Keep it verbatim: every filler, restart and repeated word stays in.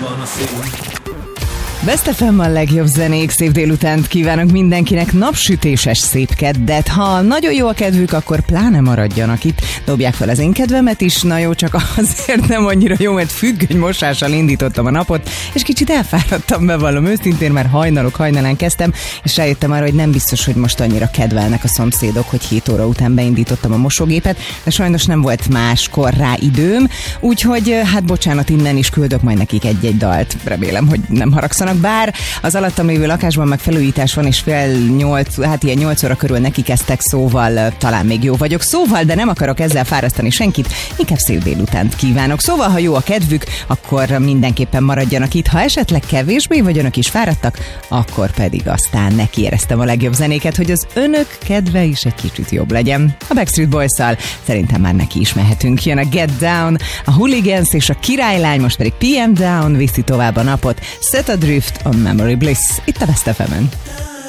gonna see. Best ef em a legjobb zenék, szép délutánt kívánok mindenkinek, napsütéses szép keddet. Ha nagyon jó a kedvük, akkor pláne maradjanak itt. Dobják fel az én kedvemet is, na jó, csak azért nem annyira jó, mert függönymosással indítottam a napot, és kicsit elfáradtam, bevallom őszintén, mert hajnalok hajnalán kezdtem, és rájöttem arra, hogy nem biztos, hogy most annyira kedvelnek a szomszédok, hogy hét óra után beindítottam a mosógépet, de sajnos nem volt máskor rá időm, úgyhogy hát bocsánat, innen is küldök majd nekik egy-egy dalt. Remélem, hogy nem haragszanak. Bár az alattam lévő lakásban meg felújítás van, és fél nyolc, hát ilyen nyolc óra körül neki kezdtek, szóval talán még jó vagyok. Szóval, de nem akarok ezzel fárasztani senkit, inkább szép délutánt kívánok. Szóval, ha jó a kedvük, akkor mindenképpen maradjanak itt. Ha esetleg kevésbé, vagy önök is fáradtak, akkor pedig aztán neki éreztem a legjobb zenéket, hogy az önök kedve is egy kicsit jobb legyen. A Backstreet Boys-szal szerintem már neki is mehetünk. Jön a Get Down, a Hooligans és a Királylány, most pedig pé em Down viszi tovább a napot. Set Adrift on Memory Bliss, itt a Best ef em-en.